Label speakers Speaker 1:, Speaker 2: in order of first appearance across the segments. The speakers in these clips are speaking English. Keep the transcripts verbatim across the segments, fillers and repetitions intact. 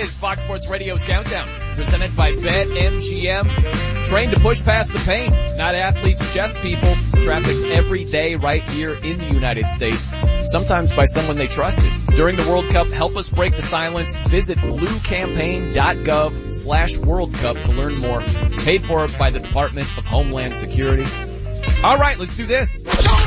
Speaker 1: is Fox Sports Radio's Countdown, presented by BetMGM. Trained to push past the pain, not athletes, just people, trafficked every day right here in the United States, sometimes by someone they trusted. During the World Cup, help us break the silence. Visit bluecampaign.gov slash World Cup to learn more. Paid for by the Department of Homeland Security. All right, let's do this.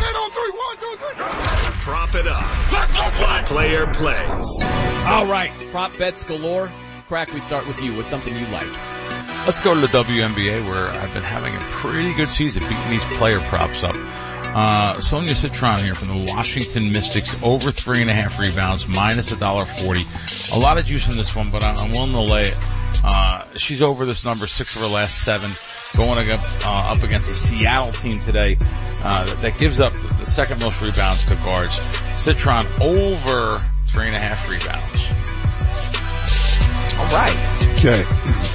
Speaker 2: Prop it up. Let's go play. Player plays.
Speaker 1: All right, prop bets galore. Crack, we start with you. What's something you like?
Speaker 3: Let's go to the W N B A, where I've been having a pretty good season beating these player props up. Uh, Sonia Citron here from the Washington Mystics, over three and a half rebounds, minus a dollar forty. A lot of juice in this one, but I'm willing to lay it. Uh, she's over this number, six of her last seven, going up, uh, up against the Seattle team today, uh, that, that gives up the second most rebounds to guards. Citron over three and a half rebounds.
Speaker 1: All right.
Speaker 4: Okay.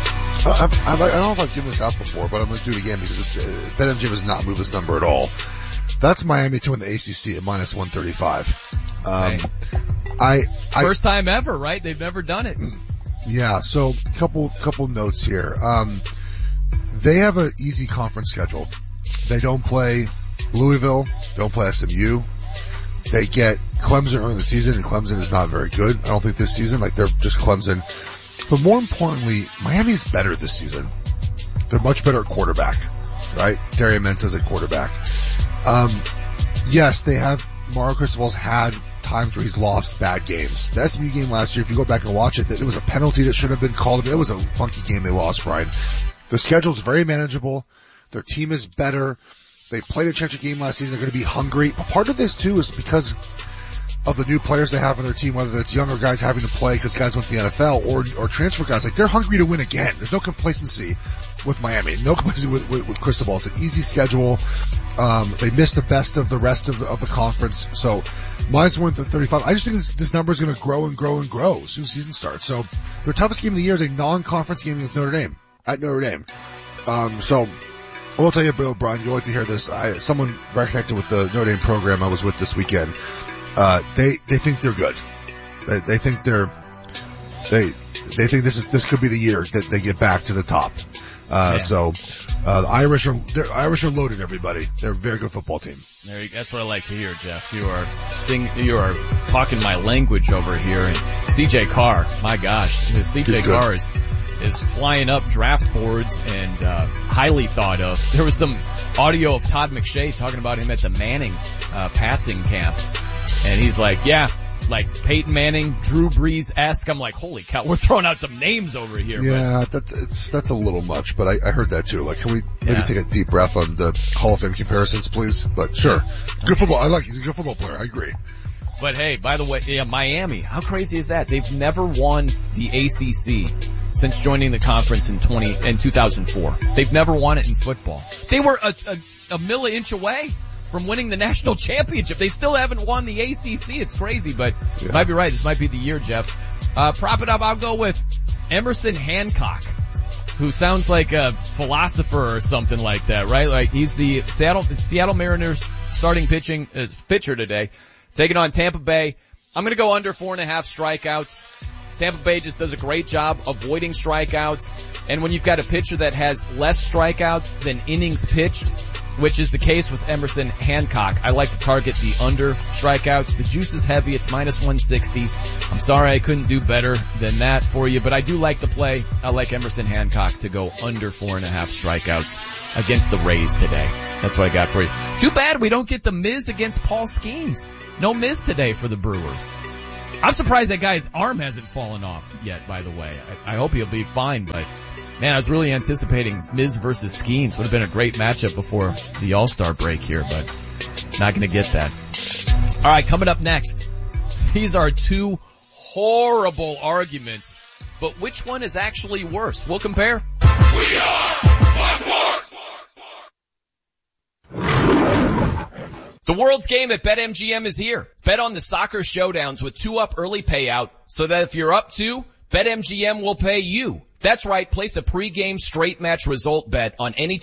Speaker 4: I've, I've, I don't know if I've given this out before, but I'm going to do it again because uh, BetMGM has not moved this number at all. That's Miami to win the A C C at minus one thirty-five. Um,
Speaker 1: hey.
Speaker 4: I, I,
Speaker 1: First time ever, right? They've never done it.
Speaker 4: Yeah, so couple, couple notes here. Um, they have an easy conference schedule. They don't play Louisville, don't play S M U. They get Clemson early in the season, and Clemson is not very good. I don't think this season, like they're just Clemson. But more importantly, Miami's better this season. They're much better at quarterback, right? Dario Mensa's at quarterback. Um, yes, they have, Mario Cristobal's had times where he's lost bad games. The S M U game last year, if you go back and watch it, there was a penalty that should have been called. It was a funky game they lost, Brian. The schedule's very manageable. Their team is better. They played a championship game last season. They're going to be hungry. But part of this, too, is because of the new players they have on their team, whether it's younger guys having to play because guys went to the N F L or, or transfer guys. Like, they're hungry to win again. There's no complacency with Miami. No complacency with, with, with Cristobal. It's an easy schedule. Um, they missed the best of the rest of the, of the conference. So, minus one thirty-five. I just think this, this number is going to grow and grow and grow as soon as the season starts. So, their toughest game of the year is a non-conference game against Notre Dame, at Notre Dame. Um, so, I will tell you, Bill, Brian, you'll like to hear this. I, someone very connected with the Notre Dame program I was with this weekend. Uh, they, they think they're good. They, they think they're, they, they think this is, this could be the year that they get back to the top. Uh, yeah. so, uh, the Irish are, they're, Irish are loaded, everybody. They're a very good football team.
Speaker 1: There you, that's what I like to hear, Jeff. You are sing, you are talking my language over here. And C J Carr, my gosh, C J Carr is, is flying up draft boards and, uh, highly thought of. There was some audio of Todd McShay talking about him at the Manning, uh, passing camp. And he's like, yeah, like Peyton Manning, Drew Brees-esque. I'm like, holy cow, we're throwing out some names over here.
Speaker 4: Yeah, but. that's, it's, that's a little much, but I, I heard that too. Like, can we maybe yeah. take a deep breath on the Hall of Fame comparisons, please? But sure. Good football. I like, he's a good football player. I agree.
Speaker 1: But hey, by the way, yeah, Miami, how crazy is that? They've never won the A C C since joining the conference in twenty, in two thousand four. They've never won it in football. They were a, a, a milli-inch away from winning the national championship. They still haven't won the A C C. It's crazy, but yeah. You might be right. This might be the year, Jeff. Uh, prop it up. I'll go with Emerson Hancock, who sounds like a philosopher or something like that, right? Like he's the Seattle, Seattle Mariners starting pitching, uh, pitcher today, taking on Tampa Bay. I'm going to go under four and a half strikeouts. Tampa Bay just does a great job avoiding strikeouts. And when you've got a pitcher that has less strikeouts than innings pitched, which is the case with Emerson Hancock, I like to target the under strikeouts. The juice is heavy. It's minus one sixty. I'm sorry I couldn't do better than that for you, but I do like the play. I like Emerson Hancock to go under four and a half strikeouts against the Rays today. That's what I got for you. Too bad we don't get the Miz against Paul Skeens. No Miz today for the Brewers. I'm surprised that guy's arm hasn't fallen off yet, by the way. I, I hope he'll be fine, but man, I was really anticipating Miz versus Skeens. Would have been a great matchup before the All-Star break here, but not going to get that. All right, coming up next. These are two horrible arguments, but which one is actually worse? We'll compare.
Speaker 2: We are Fox Sports.
Speaker 1: The World's Game at BetMGM is here. Bet on the soccer showdowns with two up early payout so that if you're up two, BetMGM will pay you. That's right, place a pregame straight match result bet on any